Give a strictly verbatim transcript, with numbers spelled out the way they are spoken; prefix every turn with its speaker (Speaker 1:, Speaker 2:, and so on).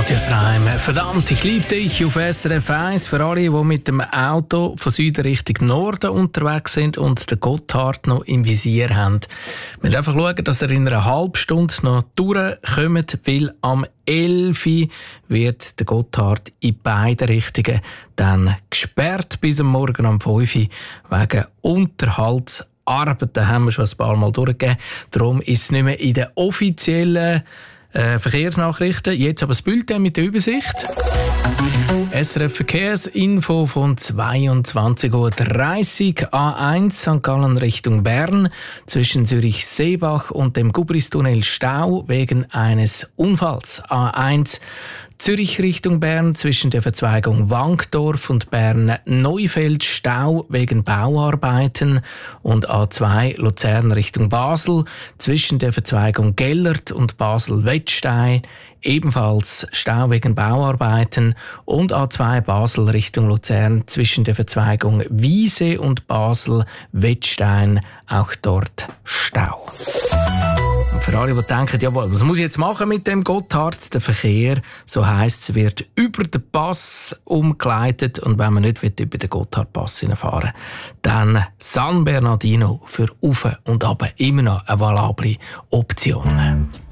Speaker 1: Matthias Reim, verdammt, ich liebe dich auf S R F eins. Für alle, die mit dem Auto von Süden Richtung Norden unterwegs sind und den Gotthard noch im Visier haben. Wir müssen einfach schauen, dass ihr in einer halben Stunde noch durchkommt, weil am elf Uhr wird der Gotthard in beide Richtungen dann gesperrt bis am Morgen um fünf Uhr wegen Unterhaltsarbeiten. Haben wir schon ein paar Mal durchgegeben. Darum ist es nicht mehr in den offiziellen Äh, Verkehrsnachrichten. Jetzt aber das Bulletin mit der Übersicht. S R F Verkehrsinfo von zweiundzwanzig Uhr dreißig. A eins Sankt Gallen Richtung Bern. Zwischen Zürich-Seebach und dem Gubristunnel Stau wegen eines Unfalls. A eins Zürich Richtung Bern zwischen der Verzweigung Wankdorf und Bern-Neufeld Stau wegen Bauarbeiten und A zwei Luzern Richtung Basel zwischen der Verzweigung Gellert und Basel-Wettstein ebenfalls Stau wegen Bauarbeiten und A zwei Basel Richtung Luzern zwischen der Verzweigung Wiese und Basel-Wettstein auch dort Stau. Für alle, die denken, jawohl, was muss ich jetzt machen mit dem Gotthard? Der Verkehr, so heisst es, wird über den Pass umgeleitet. Und wenn man nicht über den Gotthardpass fahren will, dann San Bernardino für Auf und Ab immer noch eine valable Option.